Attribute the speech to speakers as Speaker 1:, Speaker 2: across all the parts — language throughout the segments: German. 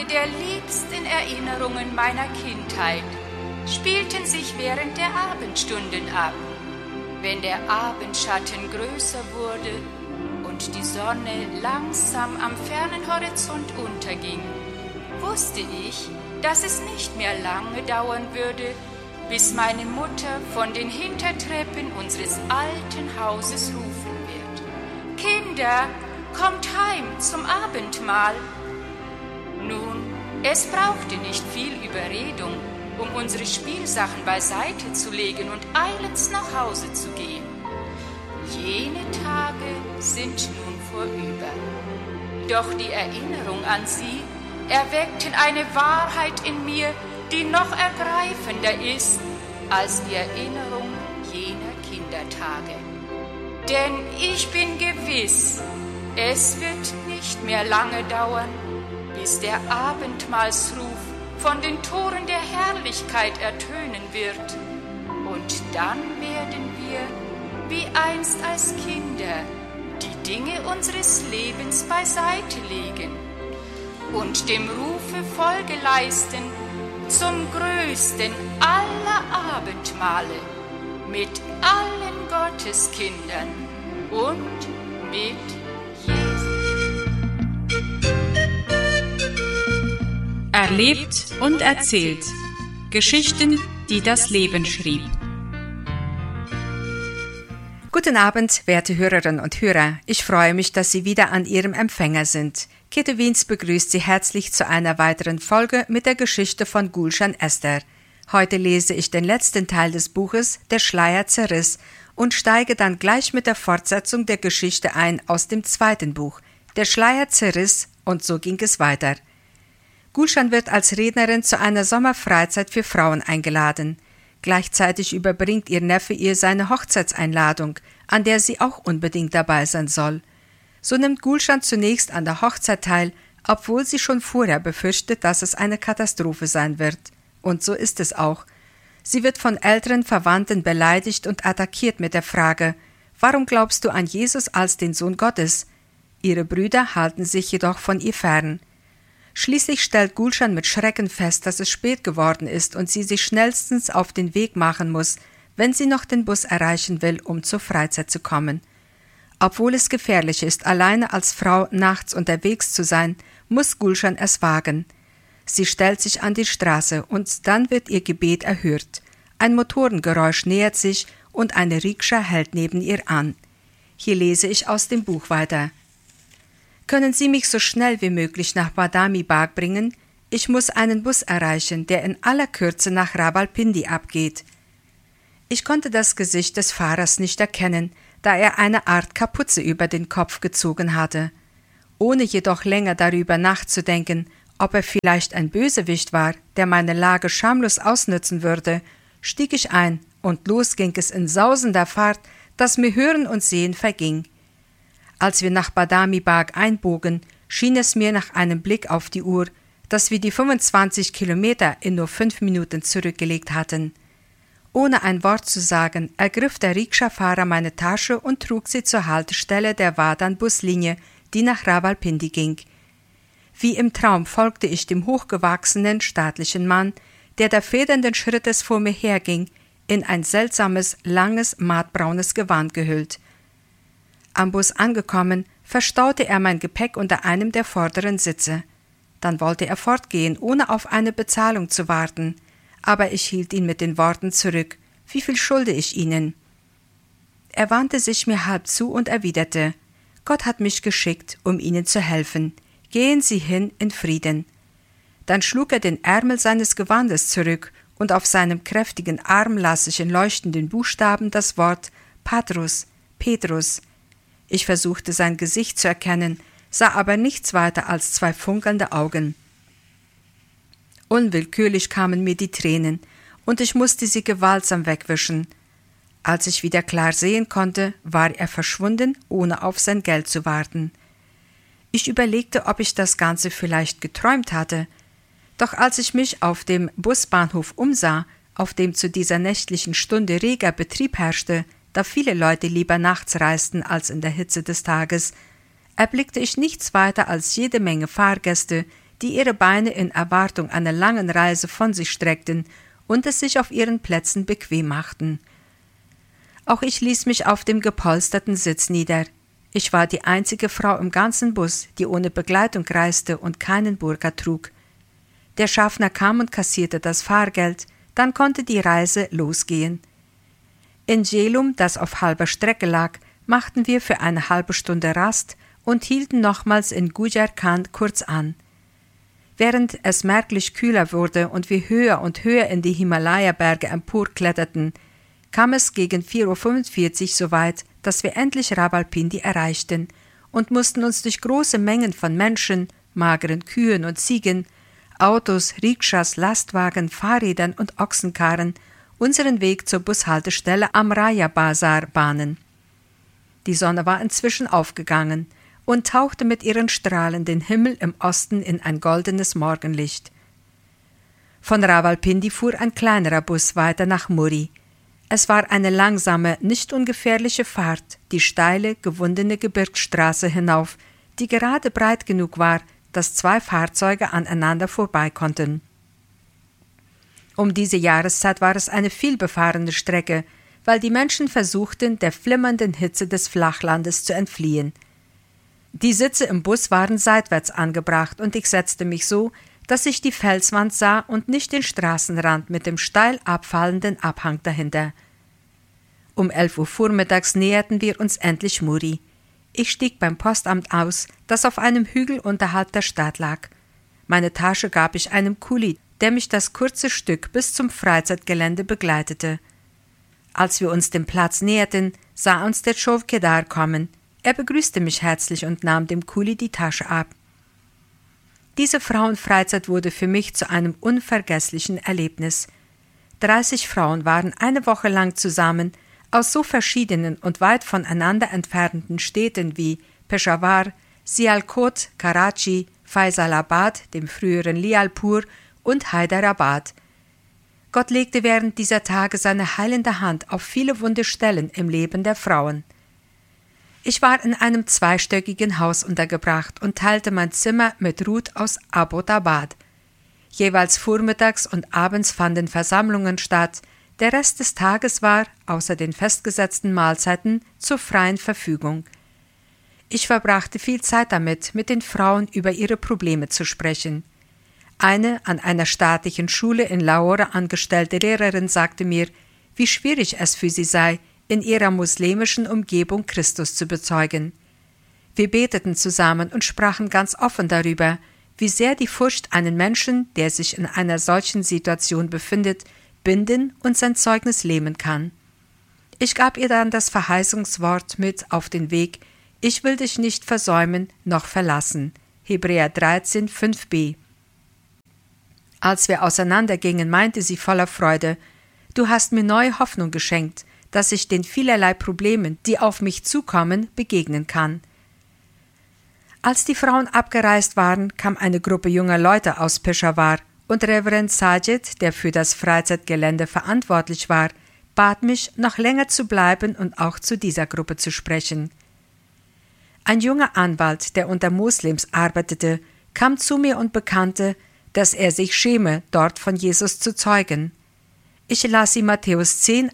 Speaker 1: der liebsten Erinnerungen meiner Kindheit spielten sich während der Abendstunden ab. Wenn der Abendschatten größer wurde und die Sonne langsam am fernen Horizont unterging, wusste ich, dass es nicht mehr lange dauern würde, bis meine Mutter von den Hintertreppen unseres alten Hauses rufen wird: »Kinder, kommt heim zum Abendmahl!« Nun, es brauchte nicht viel Überredung, um unsere Spielsachen beiseite zu legen und eilends nach Hause zu gehen. Jene Tage sind nun vorüber. Doch die Erinnerung an sie erweckten eine Wahrheit in mir, die noch ergreifender ist als die Erinnerung jener Kindertage. Denn ich bin gewiss, es wird nicht mehr lange dauern, bis der Abendmahlsruf von den Toren der Herrlichkeit ertönen wird. Und dann werden wir, wie einst als Kinder, die Dinge unseres Lebens beiseite legen und dem Rufe Folge leisten zum größten aller Abendmahle mit allen Gotteskindern und mit Jesus.
Speaker 2: Erlebt und erzählt. Geschichten, die das Leben schrieb.
Speaker 3: Guten Abend, werte Hörerinnen und Hörer. Ich freue mich, dass Sie wieder an Ihrem Empfänger sind. Käthe Wiens begrüßt Sie herzlich zu einer weiteren Folge mit der Geschichte von Gulshan Esther. Heute lese ich den letzten Teil des Buches Der Schleier zerriss und steige dann gleich mit der Fortsetzung der Geschichte ein aus dem zweiten Buch. Der Schleier zerriss und so ging es weiter. Gulshan wird als Rednerin zu einer Sommerfreizeit für Frauen eingeladen. Gleichzeitig überbringt ihr Neffe ihr seine Hochzeitseinladung, an der sie auch unbedingt dabei sein soll. So nimmt Gulshan zunächst an der Hochzeit teil, obwohl sie schon vorher befürchtet, dass es eine Katastrophe sein wird. Und so ist es auch. Sie wird von älteren Verwandten beleidigt und attackiert mit der Frage: »Warum glaubst du an Jesus als den Sohn Gottes?« Ihre Brüder halten sich jedoch von ihr fern. Schließlich stellt Gulshan mit Schrecken fest, dass es spät geworden ist und sie sich schnellstens auf den Weg machen muss, wenn sie noch den Bus erreichen will, um zur Freizeit zu kommen. Obwohl es gefährlich ist, alleine als Frau nachts unterwegs zu sein, muss Gulshan es wagen. Sie stellt sich an die Straße und dann wird ihr Gebet erhört. Ein Motorengeräusch nähert sich und eine Rikscha hält neben ihr an. Hier lese ich aus dem Buch weiter. »Können Sie mich so schnell wie möglich nach Badami Bagh bringen? Ich muss einen Bus erreichen, der in aller Kürze nach Rawalpindi abgeht.« Ich konnte das Gesicht des Fahrers nicht erkennen, da er eine Art Kapuze über den Kopf gezogen hatte. Ohne jedoch länger darüber nachzudenken, ob er vielleicht ein Bösewicht war, der meine Lage schamlos ausnützen würde, stieg ich ein und los ging es in sausender Fahrt, dass mir Hören und Sehen verging. Als wir nach Badami Bagh einbogen, schien es mir nach einem Blick auf die Uhr, dass wir die 25 Kilometer in nur 5 Minuten zurückgelegt hatten. Ohne ein Wort zu sagen, ergriff der Rikscha-Fahrer meine Tasche und trug sie zur Haltestelle der Vadan-Buslinie, die nach Rawalpindi ging. Wie im Traum folgte ich dem hochgewachsenen, staatlichen Mann, der da federnden Schrittes vor mir herging, in ein seltsames, langes, matbraunes Gewand gehüllt. Am Bus angekommen, verstaute er mein Gepäck unter einem der vorderen Sitze. Dann wollte er fortgehen, ohne auf eine Bezahlung zu warten. Aber ich hielt ihn mit den Worten zurück: »Wie viel schulde ich Ihnen?« Er wandte sich mir halb zu und erwiderte: »Gott hat mich geschickt, um Ihnen zu helfen. Gehen Sie hin in Frieden.« Dann schlug er den Ärmel seines Gewandes zurück, und auf seinem kräftigen Arm las ich in leuchtenden Buchstaben das Wort Patrus, Petrus. Ich versuchte sein Gesicht zu erkennen, sah aber nichts weiter als 2 funkelnde Augen. Unwillkürlich kamen mir die Tränen, und ich musste sie gewaltsam wegwischen. Als ich wieder klar sehen konnte, war er verschwunden, ohne auf sein Geld zu warten. Ich überlegte, ob ich das Ganze vielleicht geträumt hatte. Doch als ich mich auf dem Busbahnhof umsah, auf dem zu dieser nächtlichen Stunde reger Betrieb herrschte, da viele Leute lieber nachts reisten als in der Hitze des Tages, erblickte ich nichts weiter als jede Menge Fahrgäste, die ihre Beine in Erwartung einer langen Reise von sich streckten und es sich auf ihren Plätzen bequem machten. Auch ich ließ mich auf dem gepolsterten Sitz nieder. Ich war die einzige Frau im ganzen Bus, die ohne Begleitung reiste und keinen Burka trug. Der Schaffner kam und kassierte das Fahrgeld, dann konnte die Reise losgehen. In Jhelum, das auf halber Strecke lag, machten wir für eine halbe Stunde Rast und hielten nochmals in Gujar Kand kurz an. Während es merklich kühler wurde und wir höher und höher in die Himalaya-Berge emporkletterten, kam es gegen 4:45 Uhr so weit, dass wir endlich Rawalpindi erreichten und mussten uns durch große Mengen von Menschen, mageren Kühen und Ziegen, Autos, Rikschas, Lastwagen, Fahrrädern und Ochsenkarren unseren Weg zur Bushaltestelle am Raya Bazar bahnen. Die Sonne war inzwischen aufgegangen und tauchte mit ihren Strahlen den Himmel im Osten in ein goldenes Morgenlicht. Von Rawalpindi fuhr ein kleinerer Bus weiter nach Muri. Es war eine langsame, nicht ungefährliche Fahrt, die steile, gewundene Gebirgsstraße hinauf, die gerade breit genug war, dass 2 Fahrzeuge aneinander vorbei konnten. Um diese Jahreszeit war es eine vielbefahrene Strecke, weil die Menschen versuchten, der flimmernden Hitze des Flachlandes zu entfliehen. Die Sitze im Bus waren seitwärts angebracht und ich setzte mich so, dass ich die Felswand sah und nicht den Straßenrand mit dem steil abfallenden Abhang dahinter. Um 11 Uhr vormittags näherten wir uns endlich Muri. Ich stieg beim Postamt aus, das auf einem Hügel unterhalb der Stadt lag. Meine Tasche gab ich einem Kuli, der mich das kurze Stück bis zum Freizeitgelände begleitete. Als wir uns dem Platz näherten, sah uns der Chowkedar kommen. Er begrüßte mich herzlich und nahm dem Kuli die Tasche ab. Diese Frauenfreizeit wurde für mich zu einem unvergesslichen Erlebnis. 30 Frauen waren eine Woche lang zusammen, aus so verschiedenen und weit voneinander entfernten Städten wie Peshawar, Sialkot, Karachi, Faisalabad, dem früheren Lialpur und Hyderabad. Gott legte während dieser Tage seine heilende Hand auf viele wunde Stellen im Leben der Frauen. Ich war in einem 2-stöckigen Haus untergebracht und teilte mein Zimmer mit Ruth aus Abbottabad. Jeweils vormittags und abends fanden Versammlungen statt. Der Rest des Tages war, außer den festgesetzten Mahlzeiten, zur freien Verfügung. Ich verbrachte viel Zeit damit, mit den Frauen über ihre Probleme zu sprechen. Eine an einer staatlichen Schule in Lahore angestellte Lehrerin sagte mir, wie schwierig es für sie sei, in ihrer muslimischen Umgebung Christus zu bezeugen. Wir beteten zusammen und sprachen ganz offen darüber, wie sehr die Furcht einen Menschen, der sich in einer solchen Situation befindet, binden und sein Zeugnis lähmen kann. Ich gab ihr dann das Verheißungswort mit auf den Weg, ich will dich nicht versäumen noch verlassen. Hebräer 13, 5b. Als wir auseinandergingen, meinte sie voller Freude, du hast mir neue Hoffnung geschenkt, dass ich den vielerlei Problemen, die auf mich zukommen, begegnen kann. Als die Frauen abgereist waren, kam eine Gruppe junger Leute aus Peshawar und Reverend Sajid, der für das Freizeitgelände verantwortlich war, bat mich, noch länger zu bleiben und auch zu dieser Gruppe zu sprechen. Ein junger Anwalt, der unter Moslems arbeitete, kam zu mir und bekannte, dass er sich schäme, dort von Jesus zu zeugen. Ich las ihm Matthäus 10,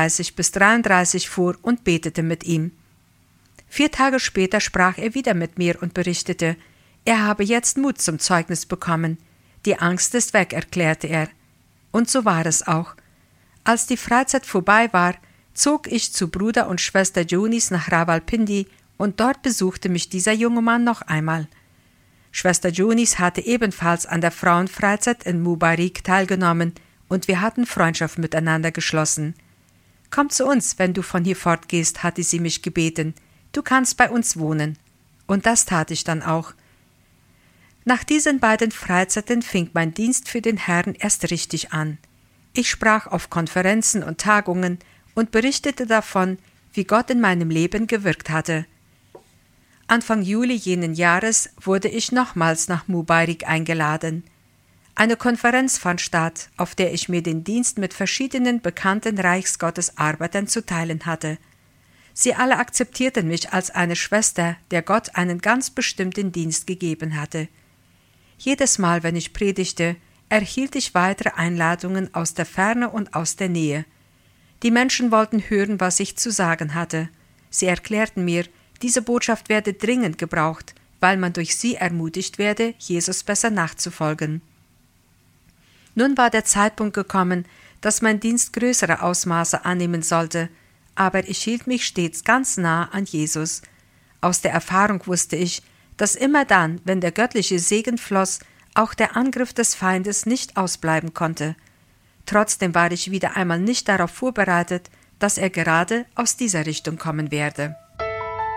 Speaker 3: 31-33 vor und betete mit ihm. 4 Tage später sprach er wieder mit mir und berichtete, er habe jetzt Mut zum Zeugnis bekommen. Die Angst ist weg, erklärte er. Und so war es auch. Als die Freizeit vorbei war, zog ich zu Bruder und Schwester Junis nach Rawalpindi und dort besuchte mich dieser junge Mann noch einmal. Schwester Junis hatte ebenfalls an der Frauenfreizeit in Mubarik teilgenommen und wir hatten Freundschaft miteinander geschlossen. Komm zu uns, wenn du von hier fortgehst, hatte sie mich gebeten. Du kannst bei uns wohnen. Und das tat ich dann auch. Nach diesen beiden Freizeiten fing mein Dienst für den Herrn erst richtig an. Ich sprach auf Konferenzen und Tagungen und berichtete davon, wie Gott in meinem Leben gewirkt hatte. Anfang Juli jenen Jahres wurde ich nochmals nach Mubarik eingeladen. Eine Konferenz fand statt, auf der ich mir den Dienst mit verschiedenen bekannten Reichsgottesarbeitern zu teilen hatte. Sie alle akzeptierten mich als eine Schwester, der Gott einen ganz bestimmten Dienst gegeben hatte. Jedes Mal, wenn ich predigte, erhielt ich weitere Einladungen aus der Ferne und aus der Nähe. Die Menschen wollten hören, was ich zu sagen hatte. Sie erklärten mir, diese Botschaft werde dringend gebraucht, weil man durch sie ermutigt werde, Jesus besser nachzufolgen. Nun war der Zeitpunkt gekommen, dass mein Dienst größere Ausmaße annehmen sollte, aber ich hielt mich stets ganz nah an Jesus. Aus der Erfahrung wusste ich, dass immer dann, wenn der göttliche Segen floss, auch der Angriff des Feindes nicht ausbleiben konnte. Trotzdem war ich wieder einmal nicht darauf vorbereitet, dass er gerade aus dieser Richtung kommen werde.